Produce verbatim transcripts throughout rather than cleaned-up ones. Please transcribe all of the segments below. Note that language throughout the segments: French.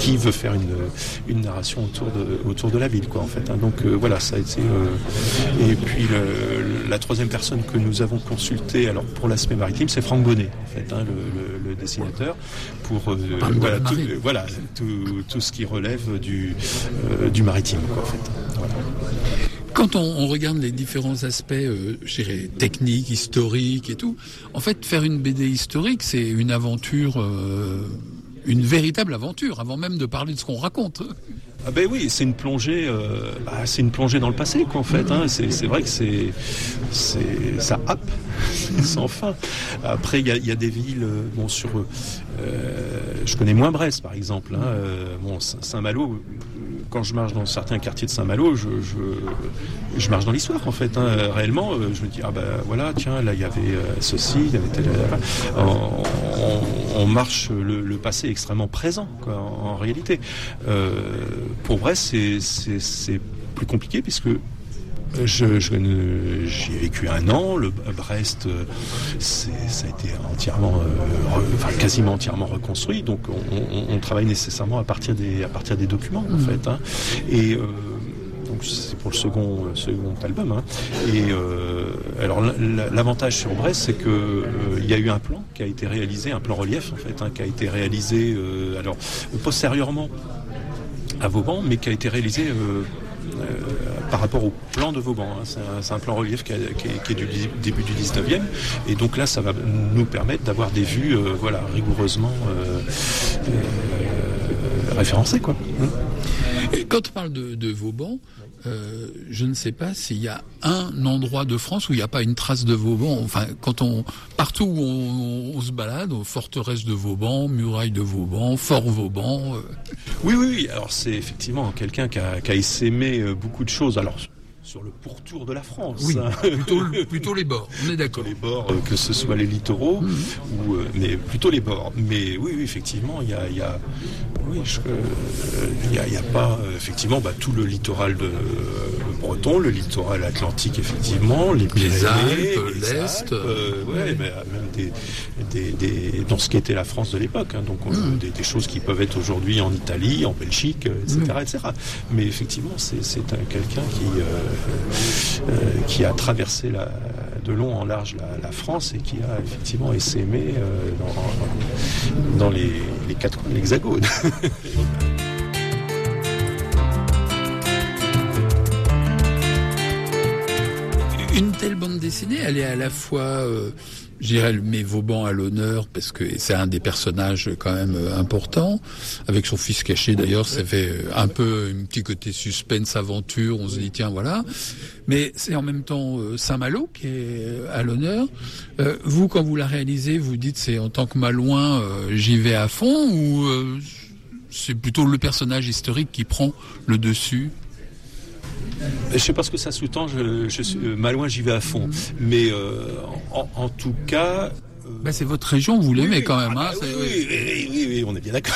qui veut faire une, une narration autour de, autour de la ville, quoi, en fait. Hein. Donc euh, voilà, ça a été. Euh, et puis le, la troisième personne que nous avons consultée, alors pour l'aspect maritime, c'est Franck Bonnet, en fait, hein, le, le, le dessinateur, pour euh, voilà, tout, voilà tout, tout ce qui relève du, euh, du maritime, quoi, en fait. Voilà. Quand on, on regarde les différents aspects, euh, je dirais, techniques, historiques et tout, en fait, faire une B D historique, c'est une aventure, euh, une véritable aventure, avant même de parler de ce qu'on raconte. Ah ben oui, c'est une plongée, euh, bah, c'est une plongée dans le passé, quoi, en fait. Hein. C'est, c'est vrai que c'est, c'est, ça happe sans fin. Après, il y a, y a des villes, euh, bon, sur, euh, je connais moins Brest, par exemple. Hein. Euh, bon, Saint-Malo. Quand je marche dans certains quartiers de Saint-Malo, je, je, je marche dans l'histoire, en fait. Hein. Réellement, je me dis, ah ben voilà, tiens, là, il y avait ceci, il y avait tel... On, on, on marche le, le passé extrêmement présent, quoi, en, en réalité. Euh, pour Brest, c'est, c'est, c'est plus compliqué, puisque Je, je, j'y ai vécu un an. Le Brest, c'est, ça a été entièrement, euh, re, enfin quasiment entièrement reconstruit. Donc, on, on, on travaille nécessairement à partir des, à partir des documents, en fait. Hein. Et euh, donc, c'est pour le second, second album. Hein. Et euh, alors, l'avantage sur Brest, c'est que euh, il y a eu un plan qui a été réalisé, un plan relief, en fait, hein, qui a été réalisé, euh, alors postérieurement à Vauban, mais qui a été réalisé. Euh, Euh, par rapport au plan de Vauban. Hein. C'est, un, c'est un plan relief qui, a, qui, est, qui est du début du dix-neuvième. Et donc là, ça va nous permettre d'avoir des vues euh, voilà, rigoureusement euh, euh, référencées, quoi. Et quand on parle de, de Vauban, euh, je ne sais pas s'il y a un endroit de France où il n'y a pas une trace de Vauban. Enfin, quand on partout où on, on se balade, aux forteresses de Vauban, murailles de Vauban, Fort Vauban. Euh... Oui, oui, oui. Alors c'est effectivement quelqu'un qui a, qui a essaimé beaucoup de choses. Alors sur le pourtour de la France. Oui, hein. plutôt, plutôt les bords, on est d'accord. Plutôt les bords, euh, que ce soit les littoraux, mmh. ou, euh, mais plutôt les bords. Mais oui, oui effectivement, il y a, y a, oui, je, euh, y a, y a pas, euh, effectivement, bah, tout le littoral de euh, breton, le littoral atlantique, effectivement, les Pyrénées, les Alpes, les l'Est, Alpes, euh, ouais, ouais. Mais, même des, des, des, dans ce qu'était la France de l'époque. Hein, donc, mmh. euh, des, des choses qui peuvent être aujourd'hui en Italie, en Belgique, et cetera, mmh. et cetera. Mais effectivement, c'est, c'est un, quelqu'un qui euh, Euh, qui a traversé la, de long en large la, la France et qui a effectivement essaimé euh, dans, dans les, les quatre coins de l'Hexagone. Une telle bande dessinée, elle est à la fois, euh, je dirais, elle met Vauban à l'honneur parce que c'est un des personnages quand même euh, importants. Avec son fils caché, d'ailleurs, ça fait un peu un petit côté suspense, aventure. On se dit tiens, voilà. Mais c'est en même temps euh, Saint-Malo qui est à l'honneur. Euh, vous, quand vous la réalisez, vous dites c'est en tant que Malouin, euh, j'y vais à fond ou euh, c'est plutôt le personnage historique qui prend le dessus? Je ne sais pas ce que ça sous-tend, je, je suis, euh, Malouin, j'y vais à fond. Mais euh, en, en tout cas... Euh... Ben c'est votre région, vous l'aimez oui, quand même. Ah, hein, oui, c'est... oui, oui, oui, oui, on est bien d'accord.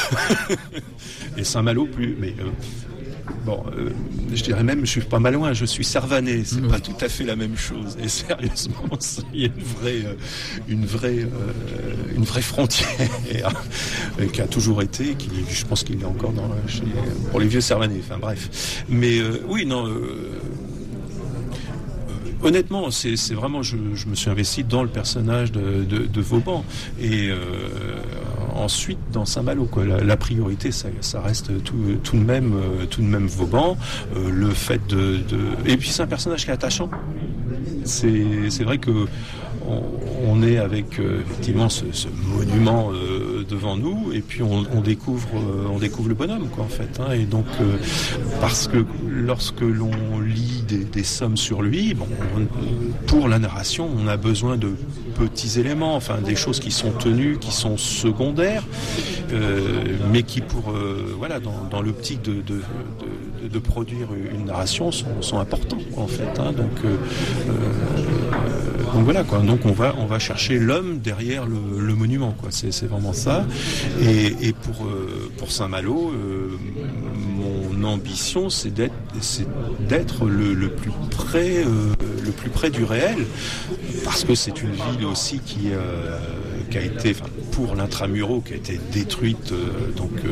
Et Saint-Malo, plus... Mais, euh, bon, euh, je dirais même, je suis pas Malouin, je suis Servanais. C'est mmh. pas tout à fait la même chose. Et sérieusement, il y a une vraie, euh, une vraie, euh, une vraie frontière euh, qui a toujours été, qui, je pense qu'il est encore dans, chez, pour les vieux Servanais. Enfin bref. Mais euh, oui, non. Euh, Honnêtement, c'est, c'est vraiment, je, je me suis investi dans le personnage de, de, de Vauban. Et euh, ensuite, dans Saint-Malo, quoi. La, la priorité, ça, ça reste tout, tout de même, tout de même Vauban. Euh, le fait de, de, et puis c'est un personnage qui est attachant. C'est, c'est vrai que on, on est avec euh, effectivement ce, ce monument euh, devant nous, et puis on, on découvre, euh, on découvre le bonhomme, quoi, en fait. Hein. Et donc, euh, parce que lorsque l'on lit des, des sommes sur lui, bon, on, pour la narration, on a besoin de petits éléments, enfin des choses qui sont tenues, qui sont secondaires, euh, mais qui, pour euh, voilà, dans, dans l'optique de, de, de, de produire une narration, sont, sont importants, quoi, en fait. Hein. Donc, euh, euh, donc voilà, quoi. Donc on va on va chercher l'homme derrière le, le monument, quoi. C'est, c'est vraiment ça. Et, et pour euh, pour Saint-Malo, euh, mon ambition, c'est d'être c'est d'être le, le plus près euh, le plus près du réel, parce que c'est une ville aussi qui euh, qui a été, enfin, pour l'intramuros, qui a été détruite, euh, donc